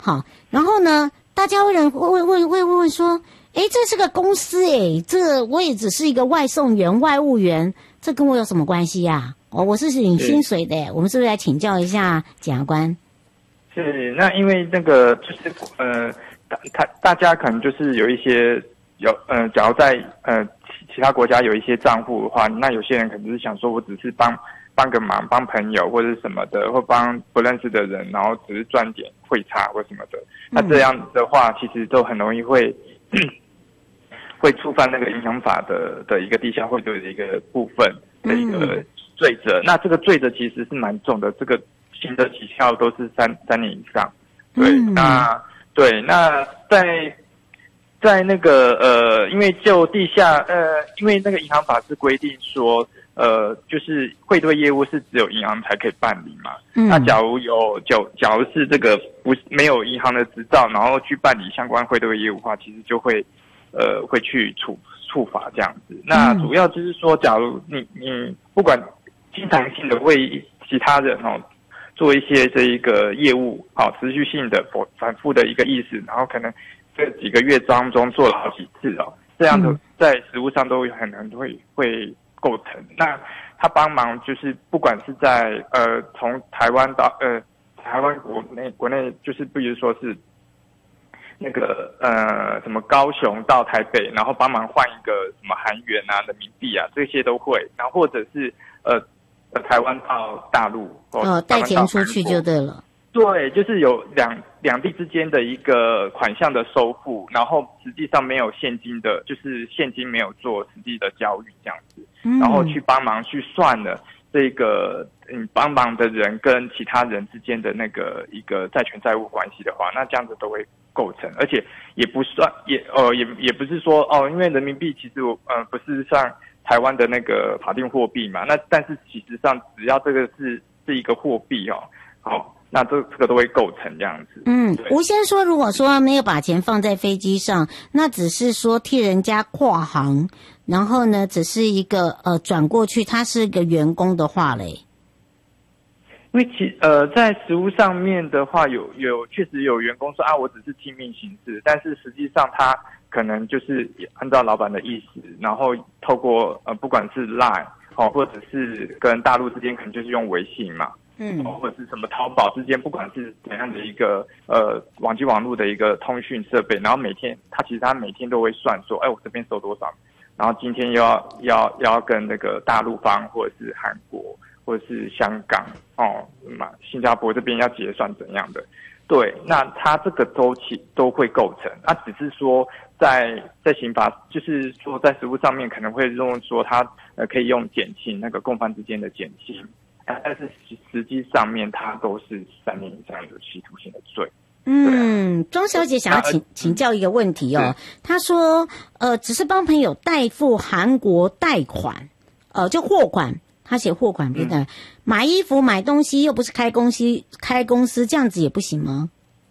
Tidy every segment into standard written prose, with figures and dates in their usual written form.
好，然后呢，大家会问说，这是个公司这我也只是一个外送员、外务员，这跟我有什么关系呀？我是领薪水的，我们是不是来请教一下检察官？ 是，那因为那个就是大家可能就是有一些假如在其他国家有一些账户的话，那有些人可能是想说我只是帮个忙，帮朋友或者是什么的，或帮不认识的人，然后只是赚点汇差或什么的。那这样的话，其实都很容易会触犯那个银行法的一个地下汇兑的一个部分的一个罪责。那这个罪责其实是蛮重的，这个刑责起效都是三年以上。对，那在那个因为就地下因为那个银行法是规定说就是汇兑业务是只有银行才可以办理嘛。那假如是这个没有银行的执照，然后去办理相关汇兑业务的话，其实就会去处罚这样子。那主要就是说，假如你不管经常性的为其他人做一些这一个业务持续性的反复的一个意思，然后可能这几个月当中做了好几次这样的在实务上都很难会构成。那他帮忙就是不管是在从台湾到台湾国内就是比如说是那个什么高雄到台北，然后帮忙换一个什么韩元啊、人民币啊，这些都会。然后或者是台湾到大陆带钱出去就对了。 对，就是有两地之间的一个款项的收付，然后实际上没有现金的，就是现金没有做实际的交易这样子，然后去帮忙去算了这个帮忙的人跟其他人之间的那个一个债权债务关系的话，那这样子都会构成，而且也不算也不是说因为人民币其实不是像台湾的那个法定货币嘛，那但是其实上只要这个是一个货币那这个都会构成这样子。 吴先说，如果说没有把钱放在飞机上，那只是说替人家跨行，然后呢，只是一个转过去，他是一个员工的话嘞。 因为在实务上面的话，确实有员工说我只是听命行事，但是实际上他可能就是按照老板的意思，然后透过不管是 LINE 或者是跟大陆之间可能就是用微信嘛。或者是什么淘宝之间，不管是怎样的一个网际网络的一个通讯设备，然后他每天都会算说，我这边收多少，然后今天要跟那个大陆方或者是韩国或者是香港新加坡这边要结算怎样的。对，那他这个周期都会构成，只是说在刑法，就是说在实务上面可能会用说他可以用减轻那个共犯之间的减轻。但是实际上面，它都是3年以上的企图性的罪。 庄小姐想要请教一个问题她说，只是帮朋友代付韩国贷款，就货款，她写货款不对，买衣服买东西又不是开公司，这样子也不行吗？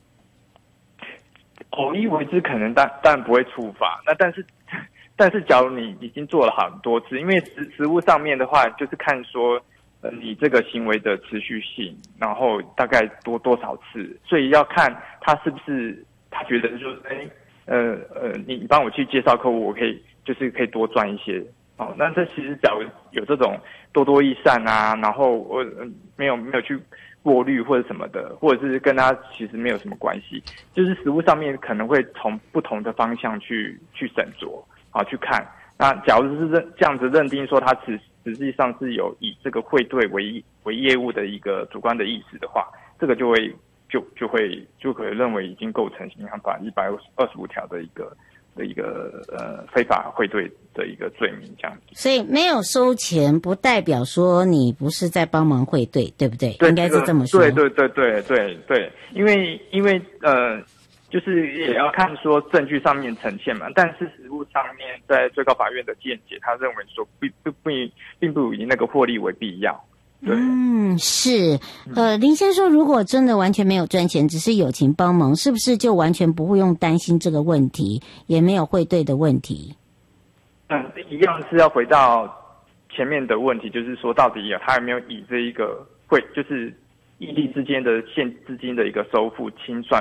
偶一为之，可能当然不会处罚。那但是，假如你已经做了很多次，因为实务上面的话，就是看说。你这个行为的持续性，然后大概多少次，所以要看他是不是他觉得就是你帮我去介绍客户，我可以多赚一些那这其实假如有这种多益善然后我没有去过滤或者什么的，或者是跟他其实没有什么关系，就是实务上面可能会从不同的方向去审酌去看。那假如是这样子认定说他实际上是有以这个汇兑为业务的一个主观的意思的话，这个就可以认为已经构成银行法125条的一个非法汇兑的一个罪名这样子。 所以没有收钱不代表说你不是在帮忙汇兑，对不对？ 对， 应该是这么说。 对，因为就是也要看说证据上面呈现嘛，但是实务上面在最高法院的见解，他认为说并不以那个获利为必要。对， 是，林先说，如果真的完全没有赚钱，只是友情帮忙，是不是就完全不会用担心这个问题，也没有汇兑的问题？ 一样是要回到前面的问题，就是说到底他有没有以这一个就是异地之间的现资金的一个收付清算